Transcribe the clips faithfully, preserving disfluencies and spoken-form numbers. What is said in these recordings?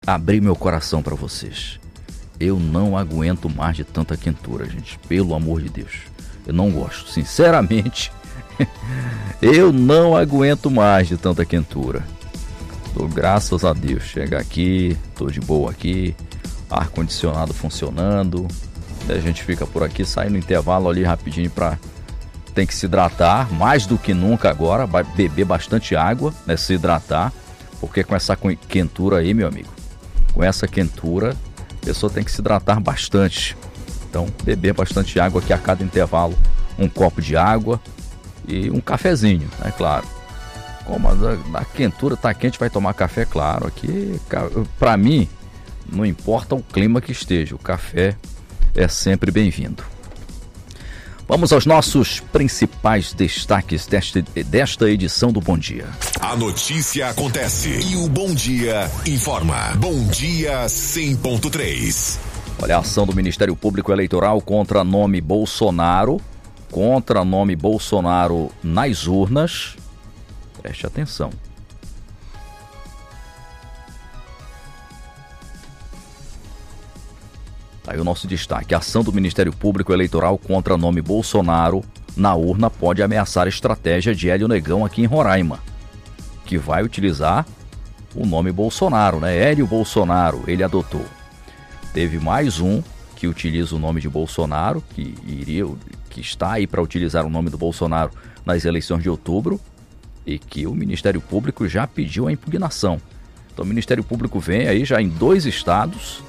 abrir meu coração para vocês. Eu não aguento mais de tanta quentura, gente. Pelo amor de Deus. Eu não gosto. Sinceramente, eu não aguento mais de tanta quentura. Tô, graças a Deus, chega aqui, tô de boa aqui, ar-condicionado funcionando. A gente fica por aqui, sai no intervalo ali rapidinho para... Tem que se hidratar, mais do que nunca agora, beber bastante água, né, se hidratar, porque com essa quentura aí, meu amigo, com essa quentura, a pessoa tem que se hidratar bastante. Então, beber bastante água aqui a cada intervalo, um copo de água e um cafezinho, é claro. Como a, a quentura tá quente, vai tomar café, claro. Aqui, para mim, não importa o clima que esteja, o café é sempre bem-vindo. Vamos aos nossos principais destaques desta, desta edição do Bom Dia. A notícia acontece e o Bom Dia informa. Bom Dia cem ponto três. Olha, a ação do Ministério Público Eleitoral contra nome Bolsonaro, contra nome Bolsonaro nas urnas. Preste atenção. Aí o nosso destaque: a ação do Ministério Público Eleitoral contra nome Bolsonaro na urna pode ameaçar a estratégia de Hélio Negão aqui em Roraima, que vai utilizar o nome Bolsonaro, né? Hélio Bolsonaro, ele adotou. Teve mais um que utiliza o nome de Bolsonaro, que iria, que está aí para utilizar o nome do Bolsonaro nas eleições de outubro, e que o Ministério Público já pediu a impugnação. Então o Ministério Público vem aí já em dois estados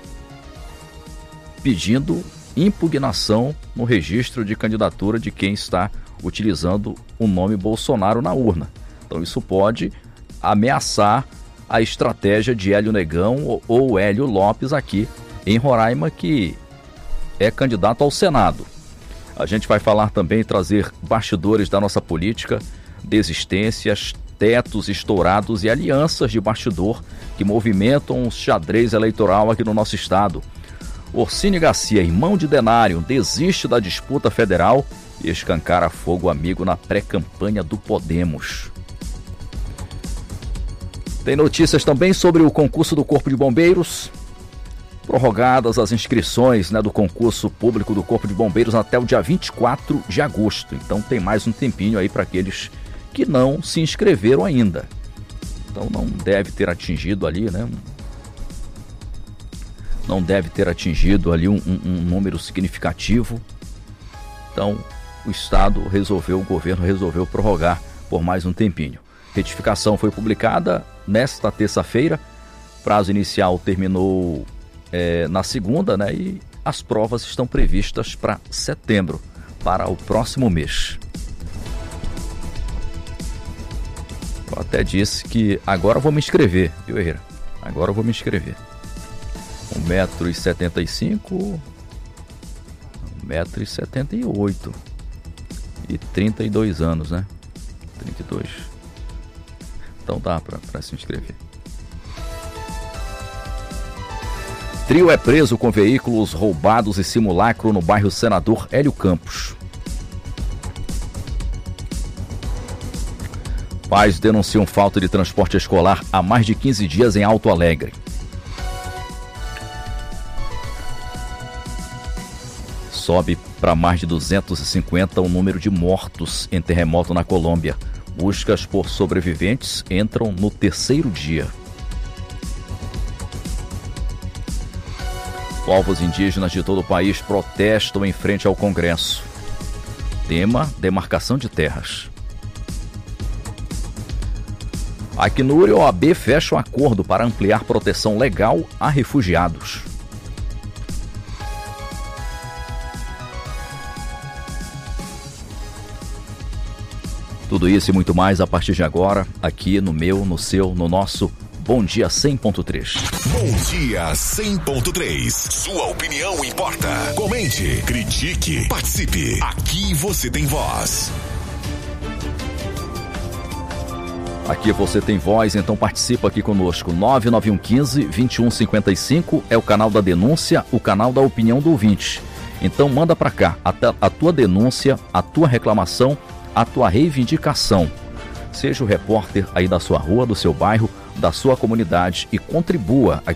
pedindo impugnação no registro de candidatura de quem está utilizando o nome Bolsonaro na urna. Então isso pode ameaçar a estratégia de Hélio Negão ou Hélio Lopes aqui em Roraima, que é candidato ao Senado. A gente vai falar também, trazer bastidores da nossa política, desistências, tetos estourados e alianças de bastidor que movimentam o xadrez eleitoral aqui no nosso estado. Orsínio Garcia, irmão de Denário, desiste da disputa federal e escancara fogo amigo na pré-campanha do Podemos. Tem notícias também sobre o concurso do Corpo de Bombeiros. Prorrogadas as inscrições, né, do concurso público do Corpo de Bombeiros até o dia vinte e quatro de agosto. Então tem mais um tempinho aí para aqueles que não se inscreveram ainda. Então não deve ter atingido ali, né? Não deve ter atingido ali um, um, um número significativo. Então o Estado resolveu, o governo resolveu prorrogar por mais um tempinho. Retificação foi publicada nesta terça-feira. Prazo inicial terminou é, na segunda, né? E as provas estão previstas para setembro, para o próximo mês. Eu até disse que agora eu vou me inscrever, viu, Herrera? Agora eu vou me inscrever. um metro e setenta e cinco, um metro e setenta e oito e trinta e dois anos, né? trinta e dois. Então dá para se inscrever. Trio é preso com veículos roubados e simulacro no bairro Senador Hélio Campos. Pais denunciam falta de transporte escolar há mais de quinze dias em Alto Alegre. Sobe para mais de duzentos e cinquenta o número de mortos em terremoto na Colômbia. Buscas por sobreviventes entram no terceiro dia. Povos indígenas de todo o país protestam em frente ao Congresso. Tema: demarcação de terras. A Acnur e a O A B fecham acordo para ampliar proteção legal a refugiados. Tudo isso e muito mais a partir de agora, aqui no meu, no seu, no nosso Bom Dia cem ponto três. Bom Dia cem ponto três. Sua opinião importa. Comente, critique, participe. Aqui você tem voz. Aqui você tem voz, então participa aqui conosco. nove nove um um cinco, dois um cinco cinco é o canal da denúncia, o canal da opinião do ouvinte. Então manda para cá a, a tua denúncia, a tua reclamação, a tua reivindicação. Seja o repórter aí da sua rua, do seu bairro, da sua comunidade e contribua aqui